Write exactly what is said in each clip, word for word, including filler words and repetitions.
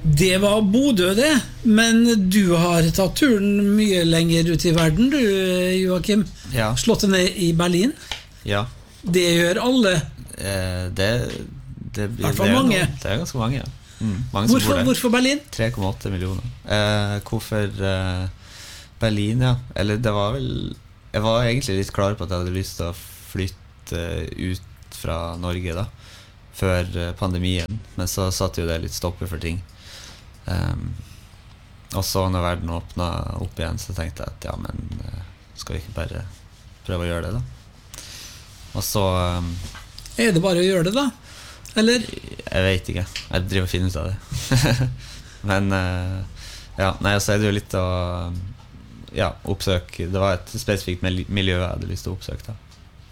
Det var Bodø det, men du har tatt turen mye lenger ut i verden, du, Joakim. Ja. Slått deg ned i Berlin. Ja. Det gjør alle. Eh, det, det, I hvert fall mange. Noe, det er ganske mange, ja. Mm, mange hvorfor, hvorfor Berlin? tre komma åtte millioner. Eh, hvorfor eh, Berlin, ja. Eller det var vel... Jeg var egentlig litt klar på at jeg hadde lyst til å flytte ut fra Norge da, før pandemien. Men så satt jo det litt stoppet for ting. Um, og så når verden åpnet opp igjen, så tenkte jeg at ja, men skal vi ikke bare prøve å gjøre det da? Og så um, Er det bare å gjøre det da? Eller? Jeg vet ikke, jeg driver og finner ut av det. Men uh, ja, nei, så er det jo litt å ja, oppsøke. Det var et spesifikt miljø jeg hadde lyst til å oppsøke da.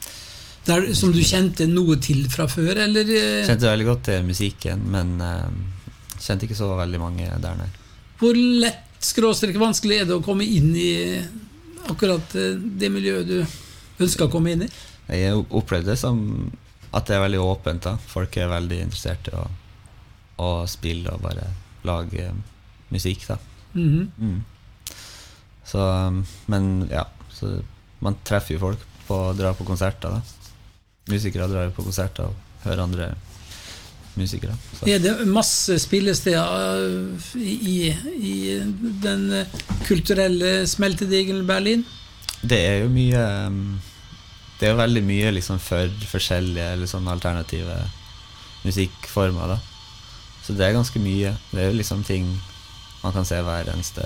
Der, som du kjente noe til fra før, eller? Kjente veldig godt til musikken, men uh, kjente ikke så veldig mange der nede. Hvor lett, skråstrek vanskelig er det å komme inn i akkurat det miljøet du ønsker å komme inn i? Jeg opplevde det som at det er veldig åpent da. Folk er veldig interessert i å, å spille og bare lage musikk da. Mm-hmm. Mm. Så, men ja, så man treffer jo folk på å dra på konserter da. Musikere drar jo på konserter og hører andre musikere. Så. Er det masse spillesteder i, i den kulturelle smeltedigelen Berlin? Det er jo mye Det er jo veldig mye liksom for forskjellige eller sånn alternative musikkformer da. Så det er ganske mye. Det er jo liksom ting man kan se hver eneste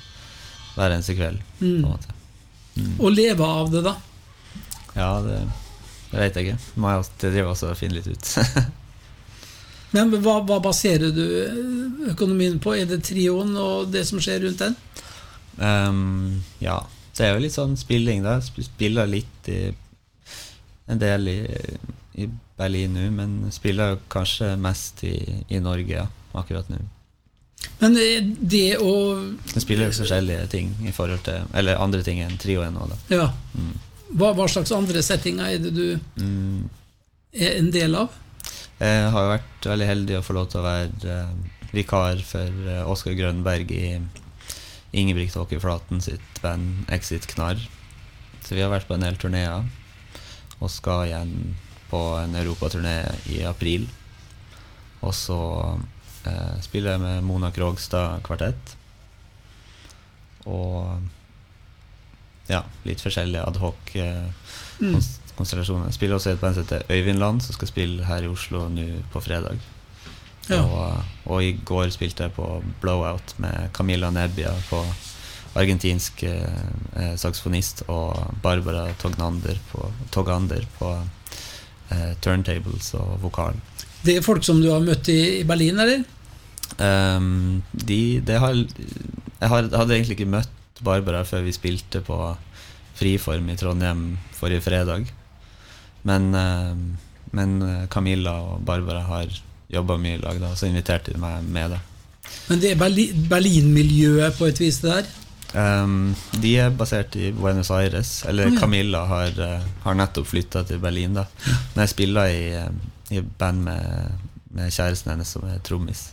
hver eneste kveld mm. på en måte. Mm. Og leve av det da? Ja, det, det vet jeg ikke. Må jeg også, det driver også å finne litt ut. Men hva, hva baserer du økonomien på? Er det trioen og det som skjer rundt den? Um, ja, det er jo litt sånn spilling da. Spiller litt i en del i, i Berlin nu, men spiller kanskje mest i, i Norge ja, akkurat nu. Men det å... Det spiller jo forskjellige ting i forhold til, eller andre ting enn trioen nå da. Ja. Mm. Hva, hva slags andre settinger er det du mm. er en del av? Jeg har vært veldig heldig å få lov til å være uh, vikar for uh, Oskar Grønberg i Ingebrigt Åkerflaten sitt band Exit Knarr. Så vi har vært på en del turnéer og skal igjen på en Europaturné i april. Og så uh, spiller jeg med Mona Krogstad kvartett. Og ja, litt forskjellige ad hoc uh, mm. konstellasjoner. Jeg spiller også et band som heter Øyvindland, som skal spille her i Oslo nå på fredag. Ja. Og, og i går spilte jeg på Blowout med Camilla Nebbia på argentinsk eh, saxofonist og Barbara Tognander på, Togander på eh, turntables og vokal. Det er folk som du har møtt i, i Berlin, eller? Um, de, det har, jeg har, hadde egentlig ikke møtt Barbara før vi spilte på Friform i Trondheim forrige fredag. Men, men Camilla og Barbara har jobbet mye i lag da, så inviterte de meg med det. Men det er Berlin, Berlin-miljøet på et vis der? Um, de er basert i Buenos Aires, eller oh, ja. Camilla har, har nettopp flyttet til Berlin da. Men jeg spiller i, i band med, med kjæresten hennes som er trommis.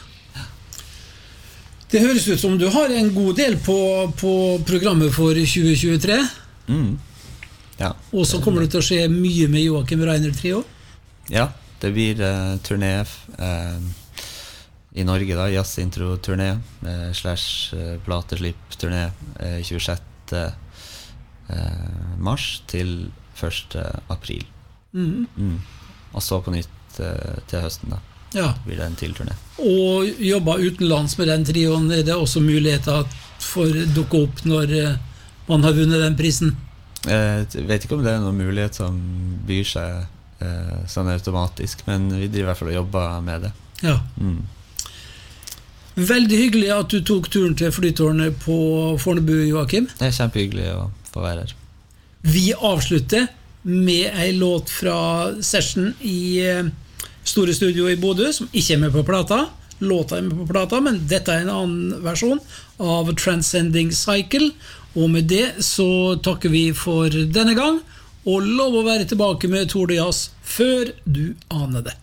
Det høres ut som du har en god del på, på programmet for tjue tjuetre. Mm. Ja, og så kommer det til å skje mye med Joakim Reiner Trio? Ja, det blir uh, turné uh, i Norge da, jazz-intro-turné uh, slash uh, plateslipp-turné uh, tjuesjette uh, mars til første april. Mm. Mm. Og så på nytt uh, til høsten da. Ja. Blir det en til turné. Og jobba utenlands med den trioen, er det også muligheter for å dukke opp når uh, man har vunnet den prisen? Jeg vet ikke om det er noen mulighet som byr seg eh, sånn automatisk, men vi driver i hvert fall og jobber med det. Ja. Mm. Veldig hyggelig at du tok turen til flytårnet på Fornebu, Joakim. Det er kjempehyggelig å få være her. Vi avslutter med en låt fra Session i Store Studio i Bodø, som ikke er med på plata. Låta er med på plata, men dette er en annen versjon av Transcending Cycle. Og med det så takker vi for denne gang, og lov å være tilbake med Tour de Jazz før du aner det.